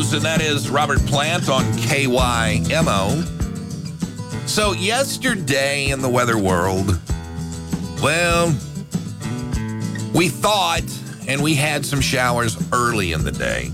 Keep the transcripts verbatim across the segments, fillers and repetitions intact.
news, and that is Robert Plant on K Y M O. So yesterday in the weather world, well, we thought, and we had some showers early in the day.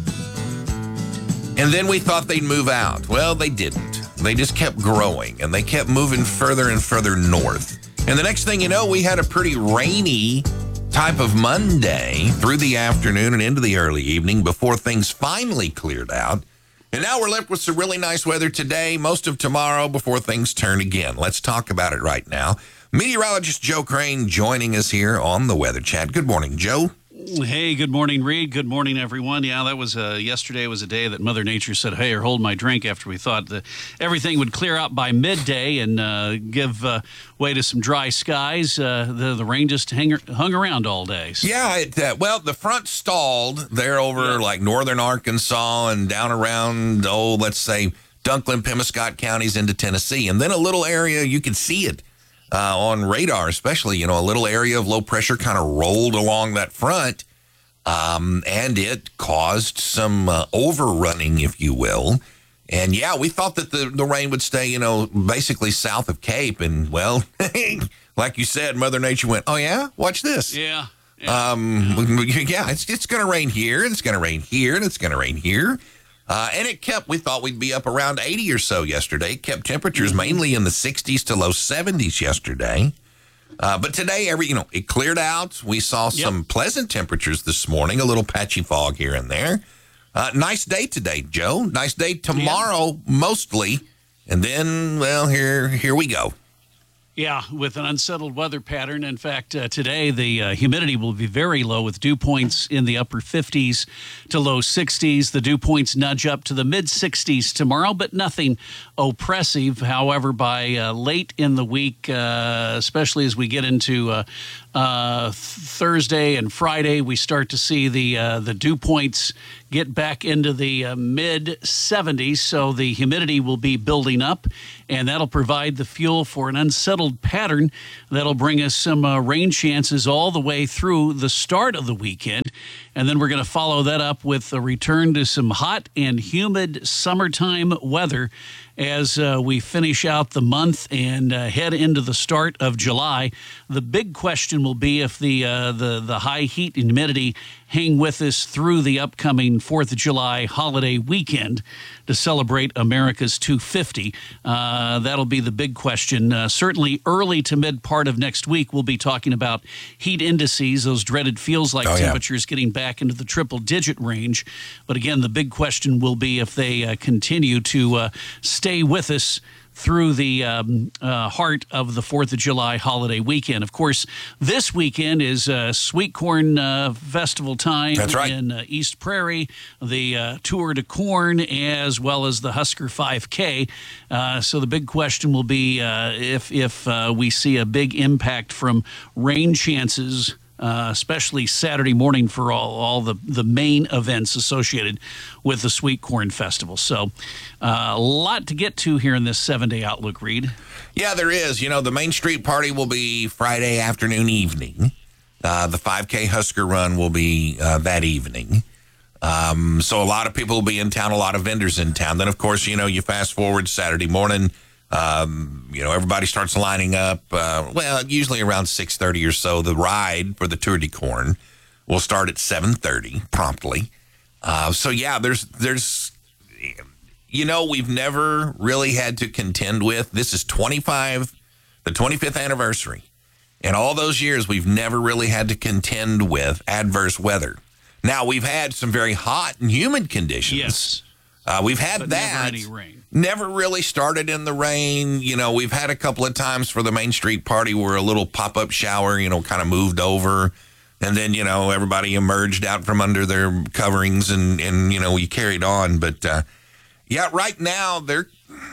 And then we thought they'd move out. Well, they didn't. They just kept growing, and they kept moving further and further north. And the next thing you know, we had a pretty rainy type of Monday through the afternoon and into the early evening before things finally cleared out. And now we're left with some really nice weather today, most of tomorrow before things turn again. Let's talk about it right now. Meteorologist Joe Crane joining us here on the Weather Chat. Good morning, Joe. Hey, good morning, Reed. Good morning, everyone. Yeah, that was uh, yesterday was a day that Mother Nature said, hey, or hold my drink, after we thought that everything would clear out by midday and uh, give uh, way to some dry skies. Uh, the, the rain just hang, hung around all day. So. Yeah, it, uh, well, the front stalled there over yeah. like northern Arkansas and down around, oh, let's say Dunklin, Pemiscot counties into Tennessee. And then a little area, you could see it. Uh, on radar, especially, you know, a little area of low pressure kind of rolled along that front, um, and it caused some uh, overrunning, if you will. And, yeah, we thought that the, the rain would stay, you know, basically south of Cape. And, well, like you said, Mother Nature went, oh, yeah? Watch this. Yeah. Yeah, um, yeah. yeah it's, it's going to rain here, and it's going to rain here, and it's going to rain here. Uh, and it kept, we thought we'd be up around eighty or so yesterday. It kept temperatures mainly in the sixties to low seventies yesterday. Uh, but today, every you know, it cleared out. We saw some yep. pleasant temperatures this morning, a little patchy fog here and there. Uh, nice day today, Joe. Nice day tomorrow, yeah. mostly. And then, well, here, here we go. Yeah, with an unsettled weather pattern. In fact, uh, today the uh, humidity will be very low with dew points in the upper fifties to low sixties. The dew points nudge up to the mid sixties tomorrow, but nothing oppressive. However, by uh, late in the week, uh, especially as we get into uh, uh, Thursday and Friday, we start to see the uh, the dew points get back into the uh, mid seventies. So the humidity will be building up, and that'll provide the fuel for an unsettled pattern that'll bring us some uh, rain chances all the way through the start of the weekend. And then we're going to follow that up with a return to some hot and humid summertime weather as uh, we finish out the month and uh, head into the start of July. The big question will be if the uh, the the high heat and humidity hang with us through the upcoming fourth of July holiday weekend to celebrate America's two fifty. Uh, that'll be the big question. Uh, certainly early to mid part of next week, we'll be talking about heat indices, those dreaded feels-like oh, yeah. temperatures getting back into the triple-digit range. But again, the big question will be if they uh, continue to uh, stay with us through the um, uh, heart of the fourth of July holiday weekend. Of course, this weekend is uh, Sweet Corn uh, Festival time That's right. in uh, East Prairie, the uh, Tour de Corn, as well as the Husker five K. Uh, so the big question will be uh, if, if uh, we see a big impact from rain chances, Uh, especially Saturday morning for all, all the, the main events associated with the Sweet Corn Festival. So uh, a lot to get to here in this seven-day outlook, Reed. Yeah, there is. You know, the Main Street Party will be Friday afternoon, evening. Uh, the five K Husker Run will be uh, that evening. Um, so a lot of people will be in town, a lot of vendors in town. Then, of course, you know, you fast forward Saturday morning, Um, you know, everybody starts lining up. Uh, well, usually around six thirty or so. The ride for the Tour de Corn will start at seven thirty promptly. Uh, so, yeah, there's, there's, you know, we've never really had to contend with. This is twenty-five, the twenty-fifth anniversary. In all those years, we've never really had to contend with adverse weather. Now, we've had some very hot and humid conditions. Yes. Uh, we've had but that. Never any rain. Never really started in the rain. You know, we've had a couple of times for the Main Street Party where a little pop-up shower, you know, kind of moved over. And then, you know, everybody emerged out from under their coverings and, and you know, we carried on. But, uh, yeah, right now, they're,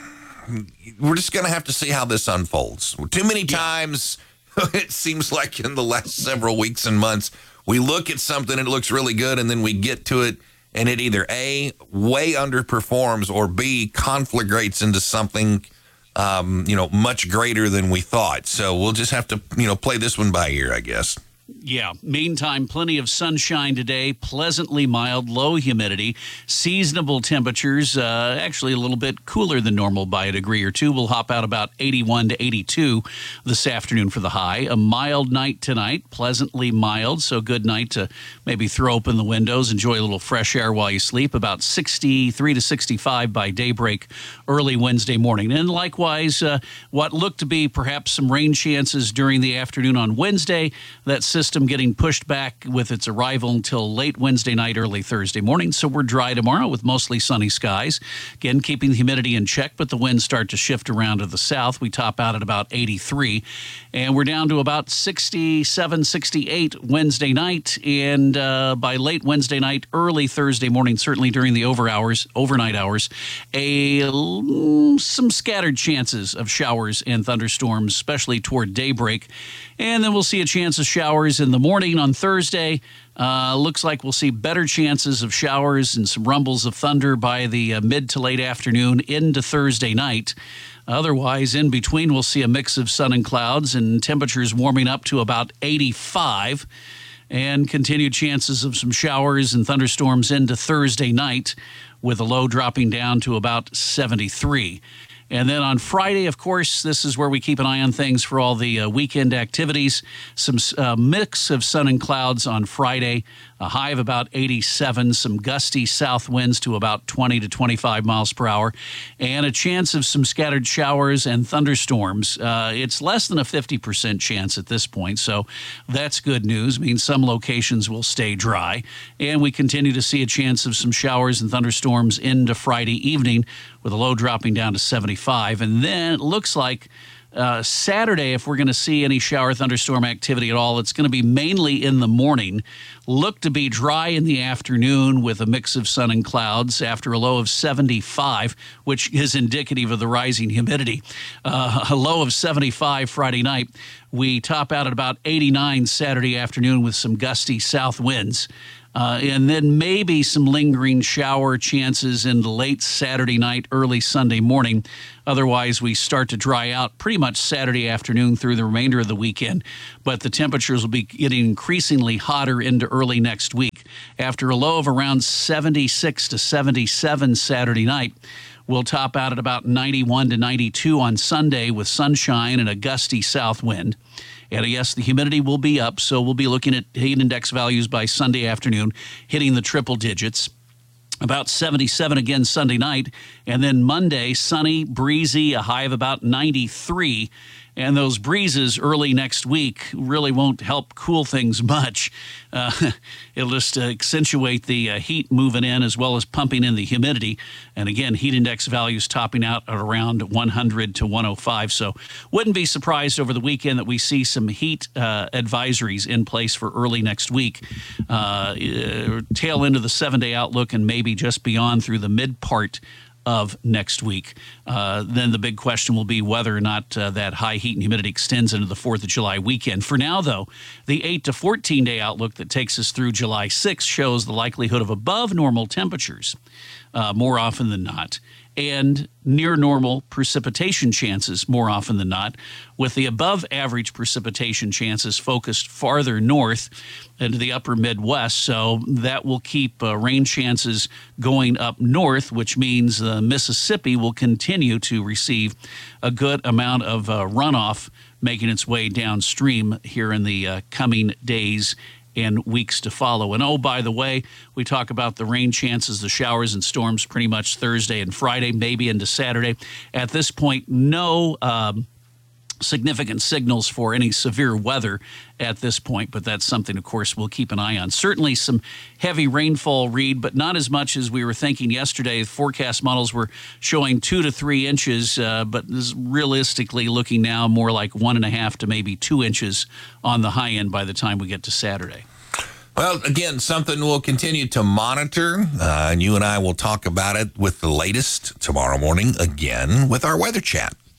we're just going to have to see how this unfolds. Too many times, it seems like in the last several weeks and months, we look at something and it looks really good, and then we get to it, and it either A, way underperforms, or B, conflagrates into something, um, you know, much greater than we thought. So we'll just have to, you know, play this one by ear, I guess. Yeah. Meantime, plenty of sunshine today, pleasantly mild, low humidity, seasonable temperatures, uh, actually a little bit cooler than normal by a degree or two. We'll hop out about eighty-one to eighty-two this afternoon for the high. A mild night tonight, pleasantly mild, so good night to maybe throw open the windows, enjoy a little fresh air while you sleep. About sixty-three to sixty-five by daybreak early Wednesday morning. And likewise, uh, what looked to be perhaps some rain chances during the afternoon on Wednesday. That's system getting pushed back with its arrival until late Wednesday night, early Thursday morning. So we're dry tomorrow with mostly sunny skies. Again, keeping the humidity in check, but the winds start to shift around to the south. We top out at about eighty-three, and we're down to about sixty-seven, sixty-eight Wednesday night. And uh, by late Wednesday night, early Thursday morning, certainly during the over hours, overnight hours, a some scattered chances of showers and thunderstorms, especially toward daybreak. And then we'll see a chance of showers in the morning on Thursday. Uh, looks like we'll see better chances of showers and some rumbles of thunder by the uh, mid to late afternoon into Thursday night. Otherwise, in between, we'll see a mix of sun and clouds and temperatures warming up to about eighty-five. And continued chances of some showers and thunderstorms into Thursday night, with a low dropping down to about seventy-three. And then on Friday, of course, this is where we keep an eye on things for all the uh, weekend activities. Some uh, mix of sun and clouds on Friday, a high of about eighty-seven, some gusty south winds to about twenty to twenty-five miles per hour, and a chance of some scattered showers and thunderstorms. Uh, it's less than a fifty percent chance at this point, so that's good news. It means some locations will stay dry, and we continue to see a chance of some showers and thunderstorms into Friday evening, with a low dropping down to seventy-five. And then it looks like uh, Saturday, if we're going to see any shower thunderstorm activity at all, it's going to be mainly in the morning. Look to be dry in the afternoon with a mix of sun and clouds after a low of seventy-five, which is indicative of the rising humidity. Uh, a low of seventy-five Friday night. We top out at about eighty-nine Saturday afternoon with some gusty south winds. Uh, and then maybe some lingering shower chances in the late Saturday night, early Sunday morning. Otherwise, we start to dry out pretty much Saturday afternoon through the remainder of the weekend. But the temperatures will be getting increasingly hotter into early next week. After a low of around seventy-six to seventy-seven Saturday night, we'll top out at about ninety-one to ninety-two on Sunday with sunshine and a gusty south wind. And yes, the humidity will be up, so we'll be looking at heat index values by Sunday afternoon, hitting the triple digits. About seventy-seven again Sunday night, and then Monday, sunny, breezy, a high of about ninety-three. And those breezes early next week really won't help cool things much. Uh, it'll just uh, accentuate the uh, heat moving in as well as pumping in the humidity. And again, heat index values topping out at around one hundred to one oh five. So wouldn't be surprised over the weekend that we see some heat uh, advisories in place for early next week. Uh, tail into the seven-day outlook and maybe just beyond through the mid part of next week. Uh, then the big question will be whether or not uh, that high heat and humidity extends into the fourth of July weekend. For now, though, the eight to fourteen day outlook that takes us through July sixth shows the likelihood of above normal temperatures uh, more often than not, and near normal precipitation chances more often than not, with the above average precipitation chances focused farther north into the upper Midwest. So that will keep uh, rain chances going up north, which means the uh, Mississippi will continue to receive a good amount of uh, runoff making its way downstream here in the uh, coming days and weeks to follow. And oh, by the way, we talk about the rain chances, the showers and storms pretty much Thursday and Friday, maybe into Saturday. At this point, no um, significant signals for any severe weather at this point, but that's something, of course, we'll keep an eye on. Certainly some heavy rainfall read, but not as much as we were thinking yesterday. Forecast models were showing two to three inches, uh, but this is realistically looking now more like one and a half to maybe two inches on the high end by the time we get to Saturday. Well, again, something we'll continue to monitor, uh, and you and I will talk about it with the latest tomorrow morning again with our weather chat.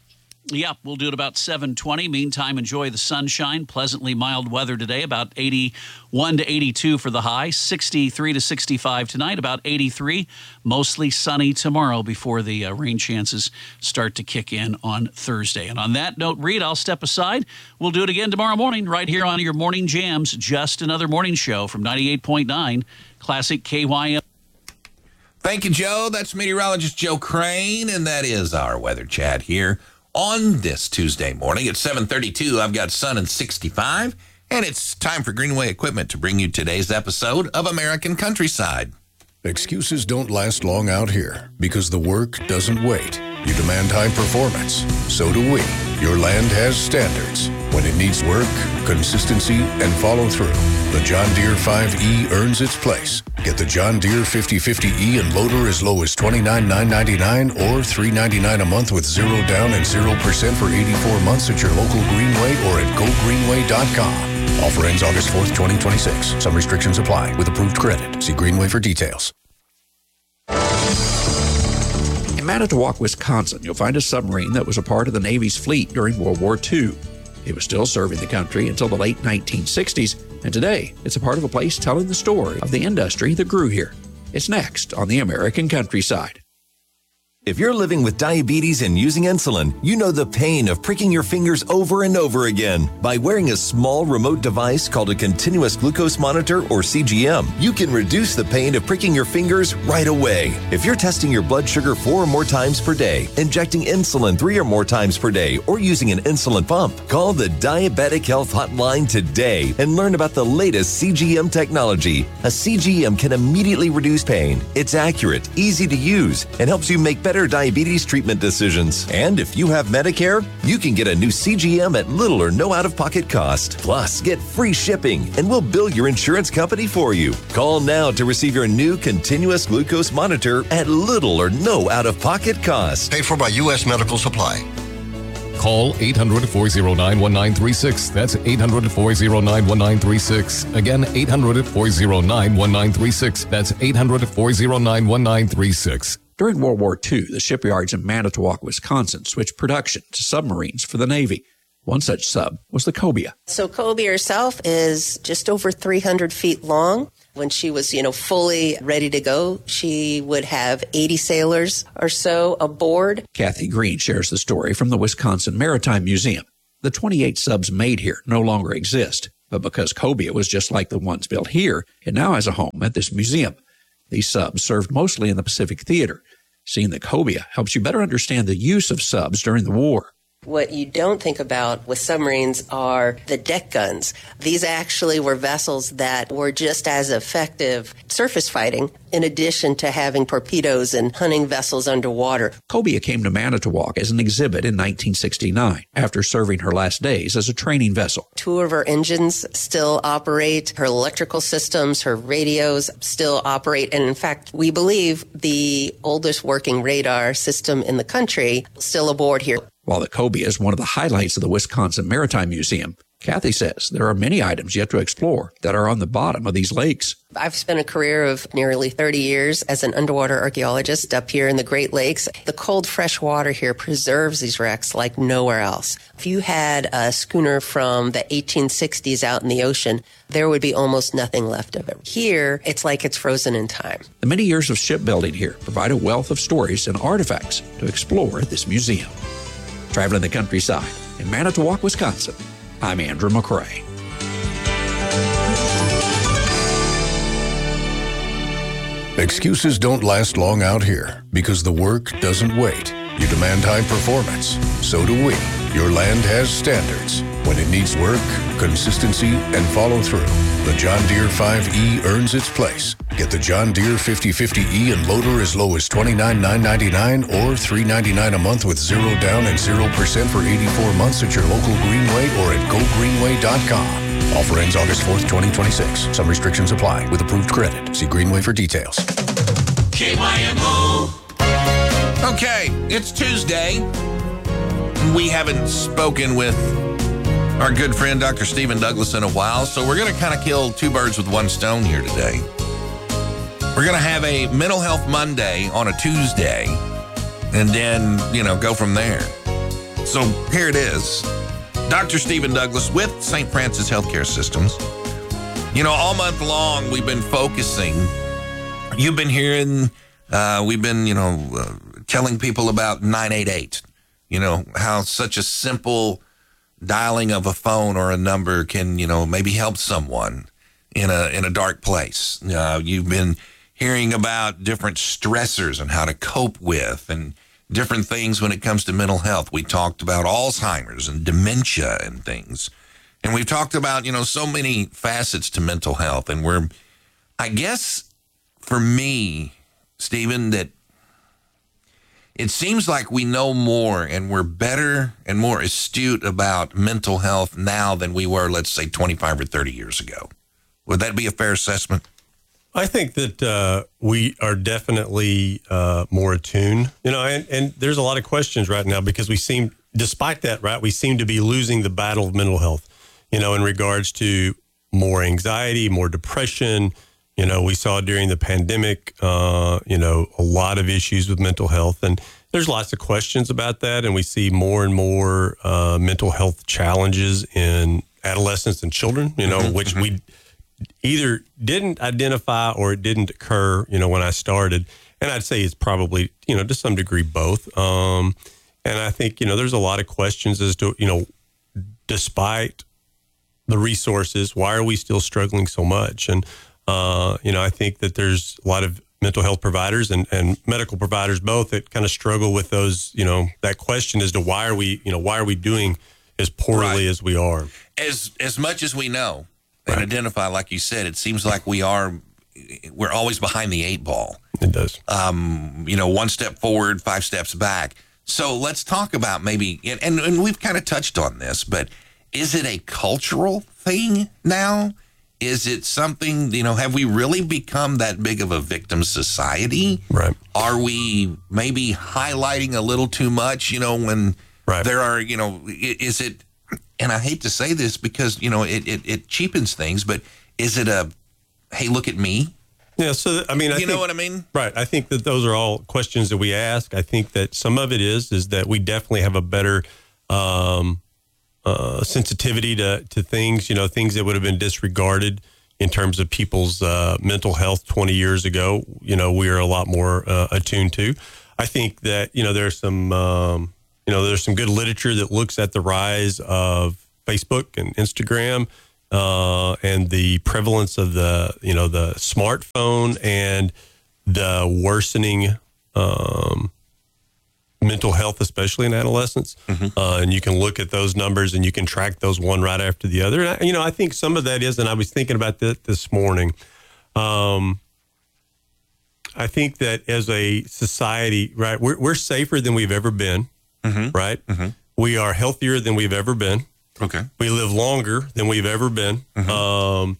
Yep, we'll do it about seven twenty. Meantime, enjoy the sunshine. Pleasantly mild weather today, about eighty-one to eighty-two for the high, sixty-three to sixty-five tonight, about eighty-three. Mostly sunny tomorrow before the uh, rain chances start to kick in on Thursday. And on that note, Reed, I'll step aside. We'll do it again tomorrow morning right here on your Morning Jams. Just another morning show from ninety-eight point nine Classic K Y M. Thank you, Joe. That's meteorologist Joe Crane, and that is our weather chat here on this Tuesday morning at seven thirty-two. I've got sun and sixty-five, and it's time for Greenway Equipment to bring you today's episode of American Countryside. Excuses don't last long out here because the work doesn't wait. You demand high performance. So do we. Your land has standards. When it needs work, consistency, and follow through, the John Deere five E earns its place. Get the John Deere fifty fifty E and loader as low as twenty-nine thousand nine hundred ninety-nine dollars or three hundred ninety-nine dollars a month with zero down and zero percent for eighty-four months at your local Greenway or at go greenway dot com. Offer ends August fourth, twenty twenty-six. Some restrictions apply with approved credit. See Greenway for details. In Manitowoc, Wisconsin, you'll find a submarine that was a part of the Navy's fleet during World War Two. It was still serving the country until the late nineteen sixties, and today it's a part of a place telling the story of the industry that grew here. It's next on the American Countryside. If you're living with diabetes and using insulin, you know the pain of pricking your fingers over and over again. By wearing a small remote device called a continuous glucose monitor or C G M, you can reduce the pain of pricking your fingers right away. If you're testing your blood sugar four or more times per day, injecting insulin three or more times per day, or using an insulin pump, call the Diabetic Health Hotline today and learn about the latest C G M technology. A C G M can immediately reduce pain. It's accurate, easy to use, and helps you make better diabetes treatment decisions. And if you have Medicare, you can get a new C G M at little or no out-of-pocket cost. Plus, get free shipping, and we'll bill your insurance company for you. Call now to receive your new continuous glucose monitor at little or no out-of-pocket cost. Paid for by U S Medical Supply. Call eight hundred, four oh nine, one nine three six. That's eight hundred, four oh nine, one nine three six. Again, eight hundred, four oh nine, one nine three six. That's eight hundred, four oh nine, one nine three six. During World War Two, the shipyards in Manitowoc, Wisconsin switched production to submarines for the Navy. One such sub was the Cobia. So Cobia herself is just over three hundred feet long. When she was, you know, fully ready to go, she would have eighty sailors or so aboard. Kathy Green shares the story from the Wisconsin Maritime Museum. The twenty-eight subs made here no longer exist, but because Cobia was just like the ones built here, it now has a home at this museum. These subs served mostly in the Pacific Theater. Seeing the Cobia helps you better understand the use of subs during the war. What you don't think about with submarines are the deck guns. These actually were vessels that were just as effective surface fighting, in addition to having torpedoes and hunting vessels underwater. Cobia came to Manitowoc as an exhibit in nineteen sixty-nine, after serving her last days as a training vessel. Two of her engines still operate, her electrical systems, her radios still operate, and in fact, we believe the oldest working radar system in the country still aboard here. While the Cobia is one of the highlights of the Wisconsin Maritime Museum, Kathy says there are many items yet to explore that are on the bottom of these lakes. I've spent a career of nearly thirty years as an underwater archaeologist up here in the Great Lakes. The cold, fresh water here preserves these wrecks like nowhere else. If you had a schooner from the eighteen sixties out in the ocean, there would be almost nothing left of it. Here, it's like it's frozen in time. The many years of shipbuilding here provide a wealth of stories and artifacts to explore at this museum. Traveling the countryside in Manitowoc, Wisconsin, I'm Andrew McCrae. Excuses don't last long out here because the work doesn't wait. You demand high performance. So do we. Your land has standards. When it needs work, consistency, and follow through, the John Deere five E earns its place. Get the John Deere fifty fifty E and loader as low as twenty-nine thousand nine hundred ninety-nine dollars or three hundred ninety-nine dollars a month with zero down and zero percent for eighty-four months at your local Greenway or at go greenway dot com. Offer ends August fourth, twenty twenty-six. Some restrictions apply with approved credit. See Greenway for details. K Y M O. Okay, it's Tuesday. We haven't spoken with our good friend Doctor Stephen Douglas in a while, so we're going to kind of kill two birds with one stone here today. We're going to have a Mental Health Monday on a Tuesday, and then, you know, go from there. So here it is. Doctor Stephen Douglas with Saint Francis Healthcare Systems. You know, all month long, we've been focusing. You've been hearing, uh, we've been, you know, uh, telling people about nine eight eight. You know, how such a simple dialing of a phone or a number can, you know, maybe help someone in a in a dark place. Uh, you've been hearing about different stressors and how to cope with and different things when it comes to mental health. We talked about Alzheimer's and dementia and things. And we've talked about, you know, so many facets to mental health. And we're, I guess, for me, Stephen, that it seems like we know more and we're better and more astute about mental health now than we were, let's say, twenty-five or thirty years ago. Would that be a fair assessment? I think that uh, we are definitely uh, more attuned, you know, and, and there's a lot of questions right now because we seem, despite that, right, we seem to be losing the battle of mental health, you know, in regards to more anxiety, more depression. You know, we saw during the pandemic, uh, you know, a lot of issues with mental health, and there's lots of questions about that. And we see more and more uh, mental health challenges in adolescents and children, you know, mm-hmm, which mm-hmm. we either didn't identify or it didn't occur, you know, when I started. And I'd say it's probably, you know, to some degree both. Um, and I think, you know, there's a lot of questions as to, you know, despite the resources, why are we still struggling so much? And, uh, you know, I think that there's a lot of mental health providers and, and medical providers both that kind of struggle with those, you know, that question as to why are we, you know, why are we doing as poorly right. as we are? As, as much as we know. And identify, like you said, it seems like we are, we're always behind the eight ball. It does. Um, you know, one step forward, five steps back. So let's talk about maybe, and, and we've kind of touched on this, but is it a cultural thing now? Is it something, you know, have we really become that big of a victim society? Right. Are we maybe highlighting a little too much, you know, when right. there are, you know, is it, and I hate to say this because, you know, it, it, it cheapens things, but is it a, hey, look at me? Yeah, so, I mean, I You think, know what I mean? Right. I think that those are all questions that we ask. I think that some of it is, is that we definitely have a better um, uh, sensitivity to, to things, you know, things that would have been disregarded in terms of people's uh, mental health twenty years ago. You know, we are a lot more uh, attuned to. I think that, you know, there's some... Um, You know, there's some good literature that looks at the rise of Facebook and Instagram uh, and the prevalence of the, you know, the smartphone and the worsening um, mental health, especially in adolescence. Mm-hmm. Uh, and you can look at those numbers and you can track those one right after the other. And, I, you know, I think some of that is, and I was thinking about that this morning. Um, I think that as a society, right, we're, we're safer than we've ever been. Mm-hmm. Right? Mm-hmm. We are healthier than we've ever been. Okay. We live longer than we've ever been. Mm-hmm. Um,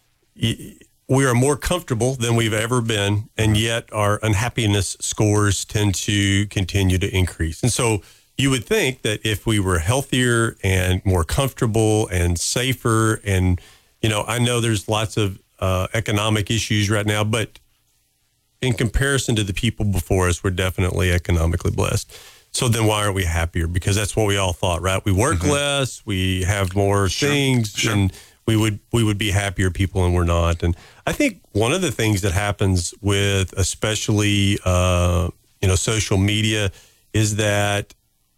we are more comfortable than we've ever been, and yet our unhappiness scores tend to continue to increase. And so you would think that if we were healthier and more comfortable and safer, and, you know, I know there's lots of uh, economic issues right now, but in comparison to the people before us, we're definitely economically blessed. So then why aren't we happier? Because that's what we all thought, right? We work mm-hmm. less, we have more sure, things, sure. and we would we would be happier people, and we're not. And I think one of the things that happens with especially, uh, you know, social media is that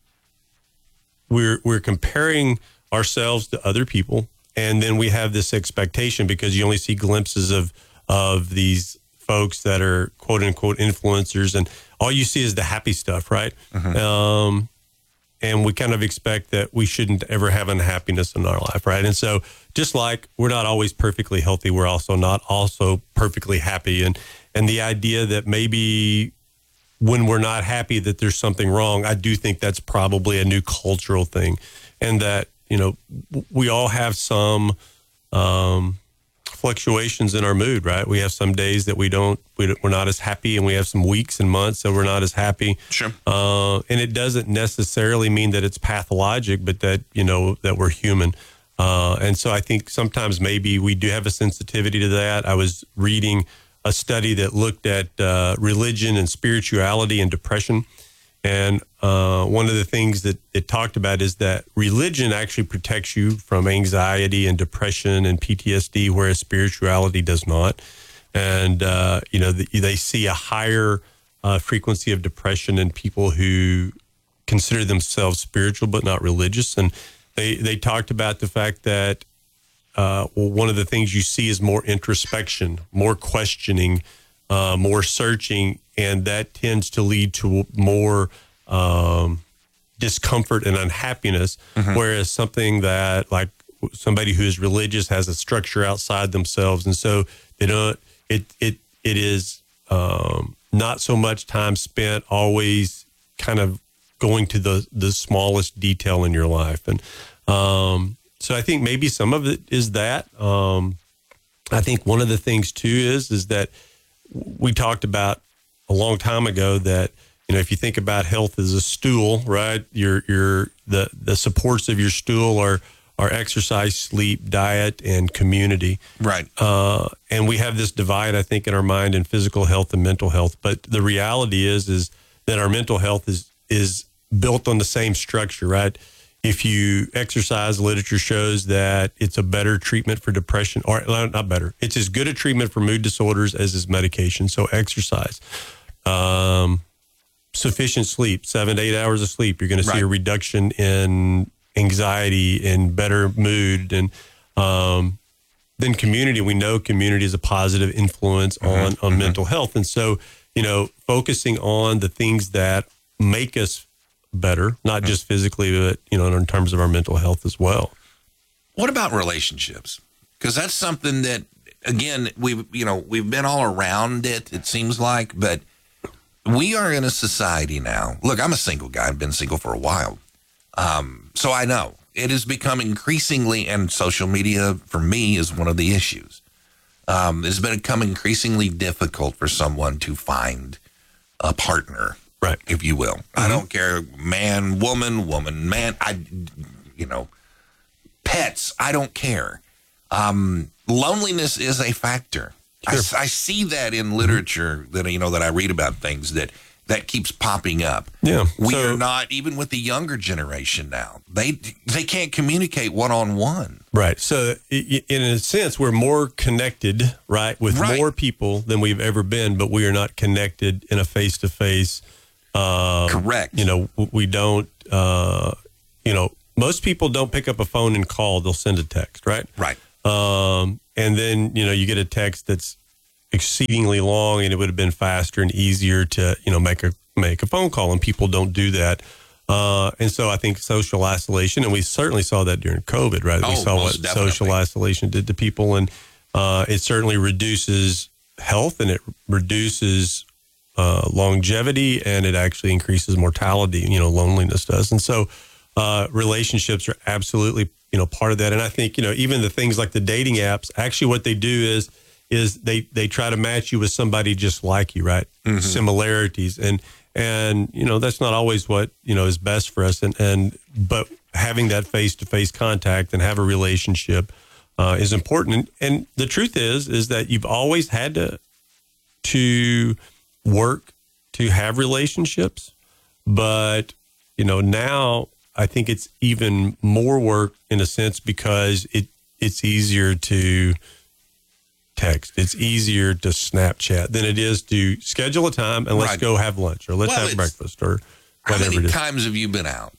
we're we're comparing ourselves to other people, and then we have this expectation because you only see glimpses of of these folks that are quote unquote influencers, and all you see is the happy stuff, right? Uh-huh. Um, and we kind of expect that we shouldn't ever have unhappiness in our life, right? And so just like we're not always perfectly healthy, we're also not also perfectly happy. And, and the idea that maybe when we're not happy that there's something wrong, I do think that's probably a new cultural thing. And that, you know, we all have some um, fluctuations in our mood, right? We have some days that we don't, we, we're not as happy, and we have some weeks and months that we're not as happy. Sure. Uh, and it doesn't necessarily mean that it's pathologic, but that, you know, that we're human. Uh, and so I think sometimes maybe we do have a sensitivity to that. I was reading a study that looked at uh, religion and spirituality and depression. And uh, one of the things that it talked about is that religion actually protects you from anxiety and depression and P T S D, whereas spirituality does not. And, uh, you know, the, they see a higher uh, frequency of depression in people who consider themselves spiritual but not religious. And they, they talked about the fact that, uh, well, one of the things you see is more introspection, more questioning, uh, more searching, and that tends to lead to more um, discomfort and unhappiness, mm-hmm. whereas something that, like somebody who is religious, has a structure outside themselves, and so they don't. It it it is um, not so much time spent always kind of going to the the smallest detail in your life, and um, so I think maybe some of it is that. Um, I think one of the things too is is that we talked about a long time ago that, you know, if you think about health as a stool, right? Your your the the supports of your stool are are exercise, sleep, diet, and community. Right. Uh, and we have this divide, I think, in our mind in physical health and mental health. But the reality is is that our mental health is is built on the same structure, right? If you exercise, literature shows that it's a better treatment for depression, or not better. It's as good a treatment for mood disorders as is medication. So exercise. Um, sufficient sleep, seven to eight hours of sleep, you're going to see right. a reduction in anxiety and better mood. And um, then community, we know community is a positive influence mm-hmm. on, on mm-hmm. mental health. And so, you know, focusing on the things that make us better, not just physically, but, you know, in terms of our mental health as well. What about relationships? Because that's something that, again, we've, you know, we've been all around it, it seems like, but we are in a society now. Look, I'm a single guy. I've been single for a while. Um, so I know it has become increasingly, and social media for me is one of the issues. Um, it's become increasingly difficult for someone to find a partner. Right. If you will. Mm-hmm. I don't care, man, woman, woman, man, I, you know, pets, I don't care. Um, loneliness is a factor. Sure. I, I see that in literature that, you know, that I read about things that, that keeps popping up. Yeah. We so, are not, even with the younger generation now, they, they can't communicate one-on-one. Right. So in a sense, we're more connected, right, with right. more people than we've ever been, but we are not connected in a face-to-face. Um, Correct. You know, we don't, uh, you know, most people don't pick up a phone and call. They'll send a text, right? Right. Um, and then, you know, you get a text that's exceedingly long, and it would have been faster and easier to, you know, make a make a phone call, and people don't do that. Uh, and so I think social isolation, and we certainly saw that during COVID, right? Oh, we saw what definitely. social isolation did to people, and uh, it certainly reduces health, and it reduces Uh, longevity, and it actually increases mortality, you know, loneliness does. And so uh, relationships are absolutely, you know, part of that. And I think, you know, even the things like the dating apps, actually what they do is, is they, they try to match you with somebody just like you, right? Mm-hmm. Similarities. And, and, you know, that's not always what, you know, is best for us. And, and, but having that face-to-face contact and have a relationship uh, is important. And, and the truth is, is that you've always had to, to, work to have relationships, but you know, now I think it's even more work in a sense because it it's easier to text, it's easier to Snapchat than it is to schedule a time and let's right. go have lunch or let's well, have breakfast or whatever. How many times have you been out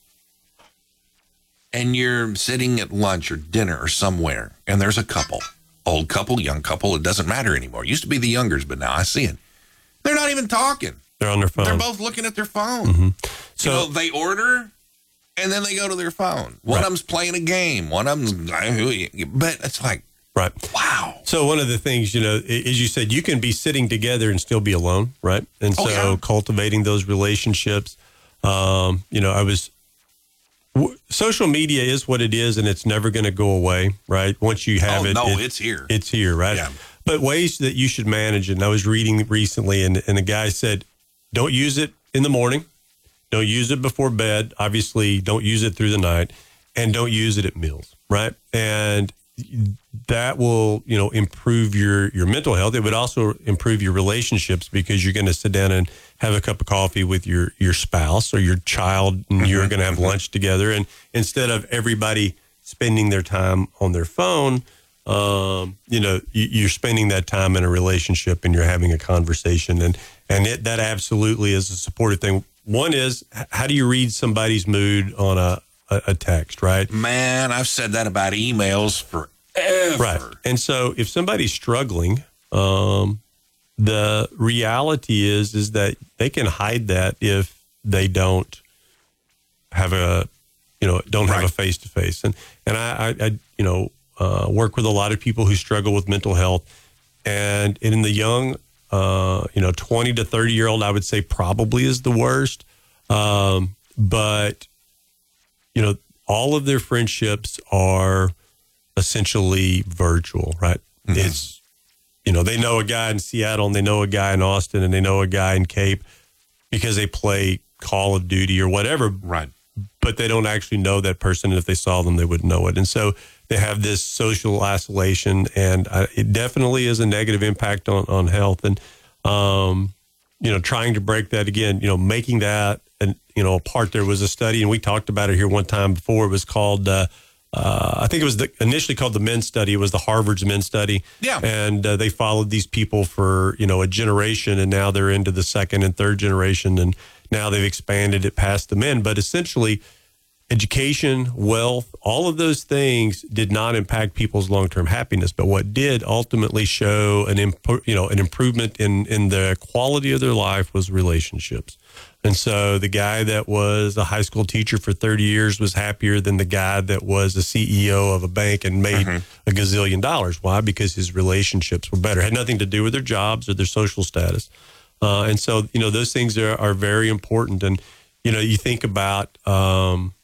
and you're sitting at lunch or dinner or somewhere and there's a couple, old couple, young couple, it doesn't matter anymore. It used to be the youngers, but now I see it. They're not even talking. They're on their phone. They're both looking at their phone. Mm-hmm. So you know, they order, and then they go to their phone. One right. of them's playing a game. One of them's, but it's like, right. Wow. So one of the things, you know, as you said, you can be sitting together and still be alone, right? And so oh, yeah. cultivating those relationships. Um, you know, I was, w- social media is what it is, and it's never going to go away, right? Once you have oh, it. no, it, it's here. It's here, right? Yeah. But ways that you should manage it. And I was reading recently, and, and a guy said, don't use it in the morning. Don't use it before bed. Obviously, don't use it through the night. And don't use it at meals, right? And that will, you know, improve your, your mental health. It would also improve your relationships because you're going to sit down and have a cup of coffee with your, your spouse or your child, and mm-hmm. you're going to have mm-hmm. lunch together. And instead of everybody spending their time on their phone, um, you know, you, you're spending that time in a relationship and you're having a conversation. And, and it, that absolutely is a supportive thing. One is, how do you read somebody's mood on a, a, a text, right? Man, I've said that about emails forever. Right. And so if somebody's struggling, um, the reality is, is that they can hide that if they don't have a, you know, don't have right. a face-to-face. And, and I, I, I you know, uh, work with a lot of people who struggle with mental health, and in the young, uh, you know, twenty to thirty year old, I would say probably is the worst. Um, but, you know, all of their friendships are essentially virtual, right? Mm-hmm. It's, you know, they know a guy in Seattle and they know a guy in Austin and they know a guy in Cape because they play Call of Duty or whatever. Right. But they don't actually know that person. And if they saw them, they wouldn't know it. And so they have this social isolation, and uh, it definitely is a negative impact on, on health. And, um, you know, trying to break that again, you know, making that, and, you know, a part, there was a study, and we talked about it here one time before. It was called, uh, Uh, I think it was the, initially called the Men's Study. It was the Harvard's Men's Study. Yeah. And uh, they followed these people for, you know, a generation, and now they're into the second and third generation, and now they've expanded it past the men. But essentially, education, wealth, all of those things did not impact people's long-term happiness. But what did ultimately show an, imp- you know, an improvement in, in the quality of their life was relationships. And so the guy that was a high school teacher for thirty years was happier than the guy that was a C E O of a bank and made mm-hmm. a gazillion dollars. Why? Because his relationships were better. It had nothing to do with their jobs or their social status. Uh, and so, you know, those things are, are very important. And, you know, you think about, um,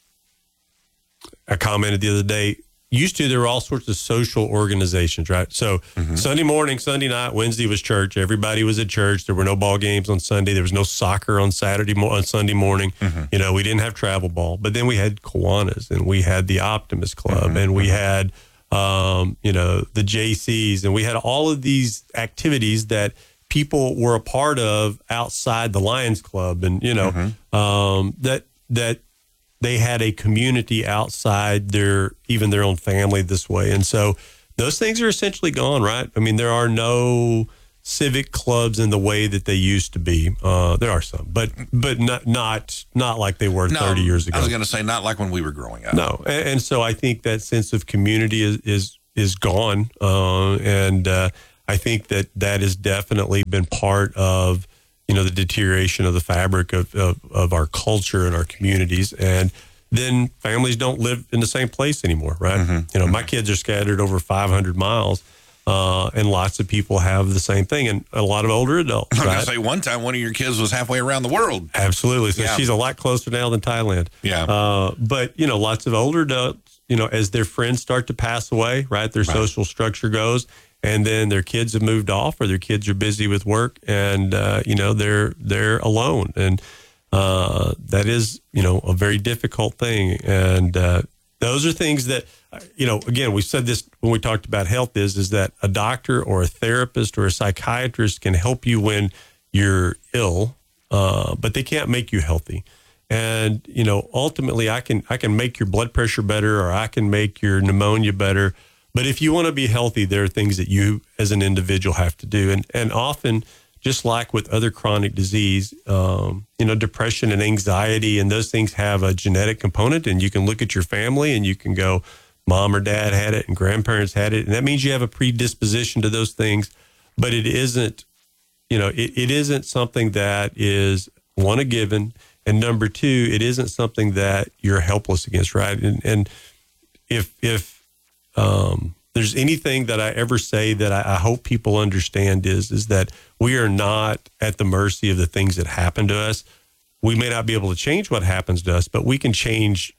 I commented the other day, used to, there were all sorts of social organizations, right? So mm-hmm. Sunday morning, Sunday night, Wednesday was church. Everybody was at church. There were no ball games on Sunday. There was no soccer on Saturday, mo- on Sunday morning. Mm-hmm. You know, we didn't have travel ball. But then we had Kiwanis, and we had the Optimist Club, mm-hmm. and we had, um, you know, the J Cs, and we had all of these activities that people were a part of outside the Lions Club, and, you know, mm-hmm. um, that that. They had a community outside their, even their own family this way. And so those things are essentially gone, right? I mean, there are no civic clubs in the way that they used to be. Uh, there are some, but but not not not like they were no, thirty years ago. I was going to say, not like when we were growing up. No. And, and so I think that sense of community is is, is gone. Uh, and uh, I think that that has definitely been part of, you know, the deterioration of the fabric of, of, of our culture and our communities. And then families don't live in the same place anymore, right? Mm-hmm. You know, mm-hmm. my kids are scattered over five hundred miles, uh, and lots of people have the same thing, and a lot of older adults, I was right? going to say, one time one of your kids was halfway around the world. Absolutely. So yeah. she's a lot closer now than Thailand. Yeah. Uh, but, you know, lots of older adults, you know, as their friends start to pass away, right, their right. social structure goes, and then their kids have moved off, or their kids are busy with work, and uh, you know, they're they're alone, and uh, that is, you know, a very difficult thing. And uh, those are things that, you know, again, we said this when we talked about health, is is that a doctor or a therapist or a psychiatrist can help you when you're ill, uh, but they can't make you healthy. And, you know, ultimately, I can I can make your blood pressure better, or I can make your pneumonia better. But if you want to be healthy, there are things that you as an individual have to do. And and often, just like with other chronic disease, um, you know, depression and anxiety and those things have a genetic component. And you can look at your family and you can go, mom or dad had it and grandparents had it. And that means you have a predisposition to those things. But it isn't, you know, it, it isn't something that is, one, a given. And number two, it isn't something that you're helpless against, right? And, and if, if, Um, there's anything that I ever say that I, I hope people understand is, is that we are not at the mercy of the things that happen to us. We may not be able to change what happens to us, but we can change,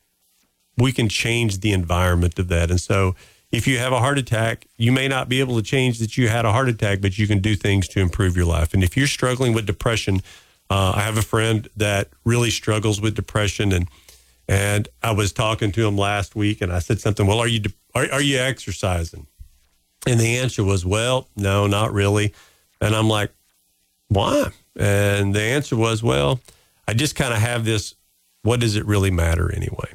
we can change the environment of that. And so if you have a heart attack, you may not be able to change that you had a heart attack, but you can do things to improve your life. And if you're struggling with depression, uh, I have a friend that really struggles with depression, and And I was talking to him last week, and I said something, well, are you are, are you exercising? And the answer was, well, no, not really. And I'm like, why? And the answer was, well, I just kind of have this, what does it really matter anyway?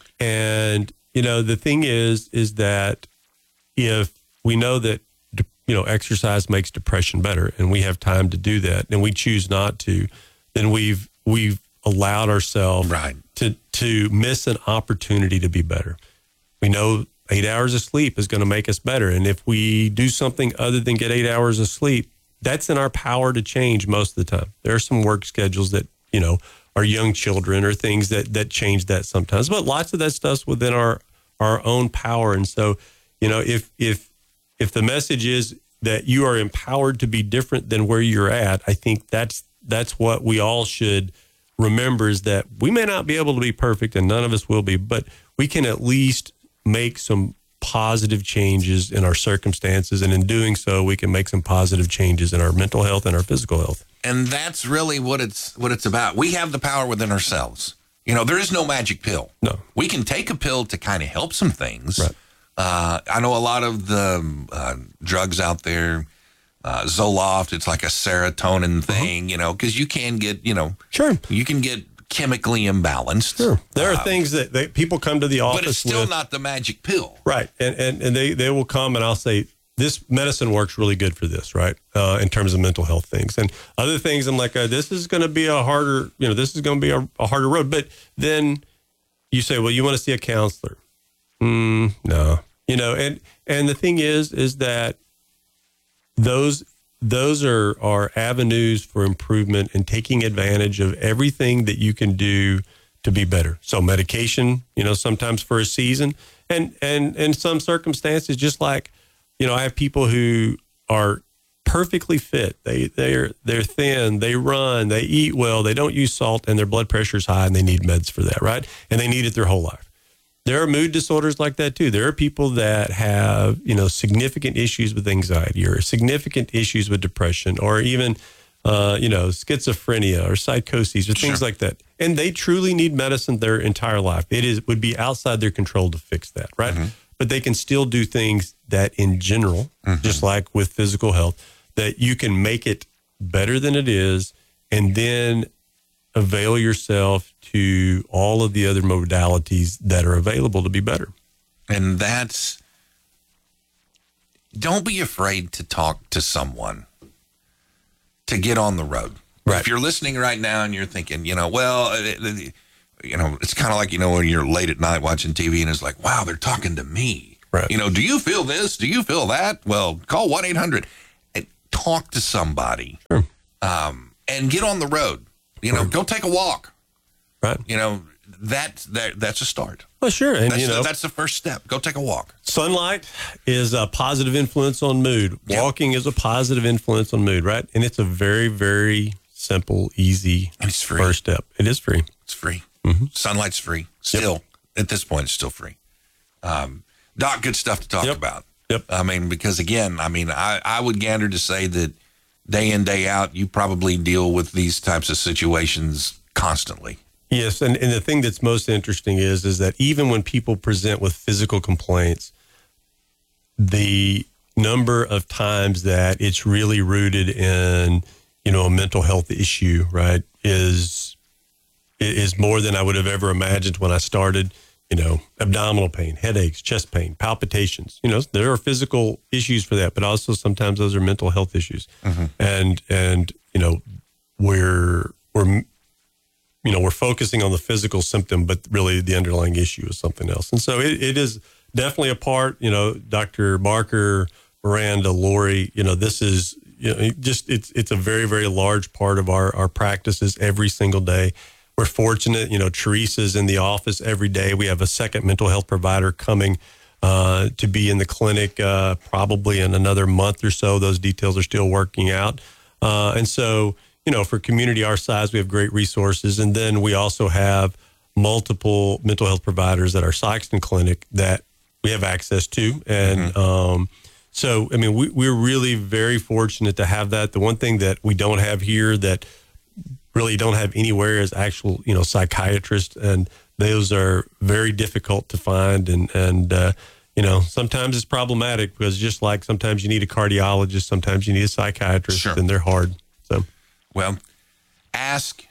And, you know, the thing is, is that if we know that, you know, exercise makes depression better and we have time to do that and we choose not to, then we've, we've allowed ourselves right. to, to miss an opportunity to be better. We know eight hours of sleep is going to make us better. And if we do something other than get eight hours of sleep, that's in our power to change most of the time. There are some work schedules that, you know, are young children or things that, that change that sometimes, but lots of that stuff's within our, our own power. And so, you know, if, if, if the message is that you are empowered to be different than where you're at, I think that's, that's what we all should remember, is that we may not be able to be perfect and none of us will be, but we can at least make some positive changes in our circumstances. And in doing so, we can make some positive changes in our mental health and our physical health. And that's really what it's what it's about. We have the power within ourselves. You know, there is no magic pill. No. We can take a pill to kind of help some things. Right. Uh, I know a lot of the uh, drugs out there, uh, Zoloft, it's like a serotonin thing, uh-huh. you know, because you can get, you know, sure, you can get chemically imbalanced. Sure. There are um, things that they, people come to the office with. But it's still with, not the magic pill. Right. And, and, and they, they will come and I'll say, this medicine works really good for this, right? Uh, in terms of mental health things. And other things, I'm like, uh, this is going to be a harder, you know, this is going to be a, a harder road. But then you say, well, you want to see a counselor? Mm, no. You know, and, and the thing is, is that those, those are, are avenues for improvement and taking advantage of everything that you can do to be better. So medication, you know, sometimes for a season, and, and, in some circumstances, just like, you know, I have people who are perfectly fit. They, they're, they're thin, they run, they eat well, they don't use salt, and their blood pressure is high and they need meds for that, right? And they need it their whole life. There are mood disorders like that too. There are people that have, you know, significant issues with anxiety or significant issues with depression or even, uh, you know, schizophrenia or psychoses or things sure. like that. And they truly need medicine their entire life. It is would be outside their control to fix that, right? Mm-hmm. But they can still do things that in general, mm-hmm. just like with physical health, that you can make it better than it is and then avail yourself to all of the other modalities that are available to be better. And that's, don't be afraid to talk to someone, to get on the road. Right. If you're listening right now and you're thinking, you know, well, you know, it's kind of like, you know, when you're late at night watching T V and it's like, wow, they're talking to me. Right. You know, do you feel this? Do you feel that? Well, call one eight hundred and talk to somebody. Sure. Um, and get on the road. You know, right. Go take a walk. Right. You know, that's that, that's a start. Well, sure. And, that's, you know, the, that's the first step. Go take a walk. Sunlight is a positive influence on mood. Yep. Walking is a positive influence on mood, right? And it's a very, very simple, easy it's free. first step. It is free. It's free. Mm-hmm. Sunlight's free. Still, yep. At this point, it's still free. Um, Doc, good stuff to talk yep. about. Yep. I mean, because again, I mean, I, I would gander to say that day in, day out, you probably deal with these types of situations constantly. Yes, and, and the thing that's most interesting is, is that even when people present with physical complaints, the number of times that it's really rooted in, you know, a mental health issue, right, is is more than I would have ever imagined when I started. You know, abdominal pain, headaches, chest pain, palpitations. You know, there are physical issues for that, but also sometimes those are mental health issues. Mm-hmm. And and you know, we're we're you know we're focusing on the physical symptom, but really the underlying issue is something else. And so it, it is definitely a part. You know, Doctor Barker, Miranda, Lori. You know, this is you know just it's it's a very very large part of our our practices every single day. We're fortunate, you know, Teresa's in the office every day. We have a second mental health provider coming uh, to be in the clinic uh, probably in another month or so. Those details are still working out. Uh, and so, you know, for community our size, we have great resources. And then we also have multiple mental health providers at our Sikeston clinic that we have access to. And mm-hmm. um, so, I mean, we, we're really very fortunate to have that. The one thing that we don't have here that really don't have anywhere is actual, you know, psychiatrists, and those are very difficult to find. And, and uh, you know, sometimes it's problematic because just like sometimes you need a cardiologist, sometimes you need a psychiatrist, sure. and they're hard. So, well, Ask.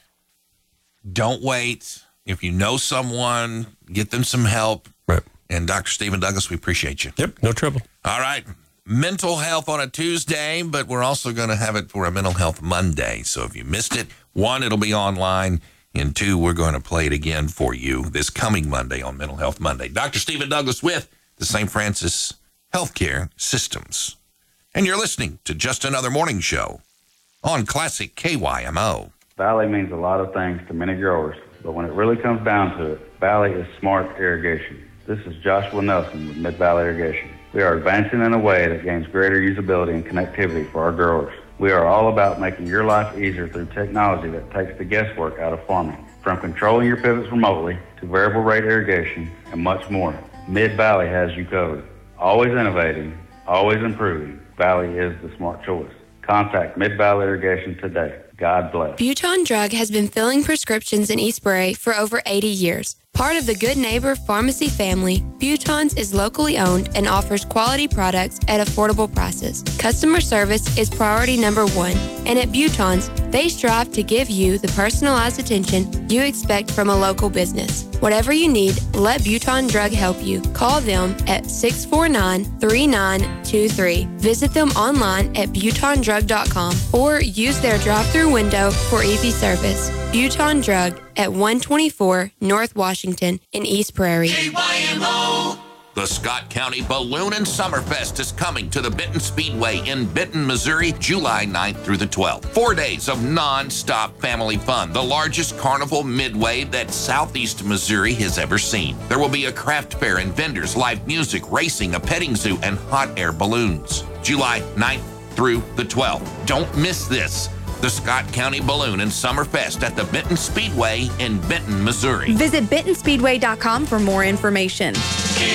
Don't wait. If you know someone, get them some help. Right. And Doctor Stephen Douglas, we appreciate you. Yep, no trouble. All right. Mental health on a Tuesday, but we're also going to have it for a Mental Health Monday. So if you missed it, one, it'll be online, and two, we're going to play it again for you this coming Monday on Mental Health Monday. Doctor Stephen Douglas with the Saint Francis Healthcare Systems. And you're listening to Just Another Morning Show on Classic K Y M O. Valley means a lot of things to many growers, but when it really comes down to it, Valley is smart irrigation. This is Joshua Nelson with Mid-Valley Irrigation. We are advancing in a way that gains greater usability and connectivity for our growers. We are all about making your life easier through technology that takes the guesswork out of farming. From controlling your pivots remotely to variable rate irrigation and much more, Mid-Valley has you covered. Always innovating, always improving, Valley is the smart choice. Contact Mid-Valley Irrigation today. God bless. Buton Drug has been filling prescriptions in Eastbury for over eighty years. Part of the Good Neighbor Pharmacy family, Buton's is locally owned and offers quality products at affordable prices. Customer service is priority number one, and at Buton's, they strive to give you the personalized attention you expect from a local business. Whatever you need, let Buton Drug help you. Call them at six four nine, three nine two three. Visit them online at buton drug dot com or use their drive-through window for easy service. Buton Drug at one twenty-four North Washington in East Prairie. K Y M O. The Scott County Balloon and Summerfest is coming to the Benton Speedway in Benton, Missouri, July ninth through the twelfth. Four days of non-stop family fun, the largest carnival midway that Southeast Missouri has ever seen. There will be a craft fair and vendors, live music, racing, a petting zoo, and hot air balloons. July ninth through the twelfth. Don't miss this. The Scott County Balloon and Summerfest at the Benton Speedway in Benton, Missouri. Visit benton speedway dot com for more information.